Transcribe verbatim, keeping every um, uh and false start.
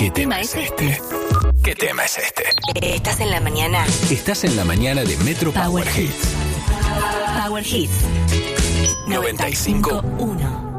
¿Qué tema es este? ¿Qué tema es este? Estás en la mañana. Estás en la mañana de Metro Power, Power Hits. Power Hits noventa y cinco uno.